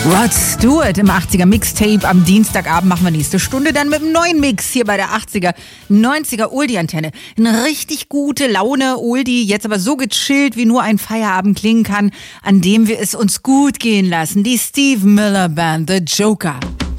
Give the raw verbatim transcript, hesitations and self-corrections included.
Rod Stewart im achtziger Mixtape. Am Dienstagabend machen wir nächste Stunde dann mit einem neuen Mix hier bei der achtziger, neunziger Oldie-Antenne. Eine richtig gute Laune Oldie, jetzt aber so gechillt, wie nur ein Feierabend klingen kann, an dem wir es uns gut gehen lassen. Die Steve Miller Band, The Joker.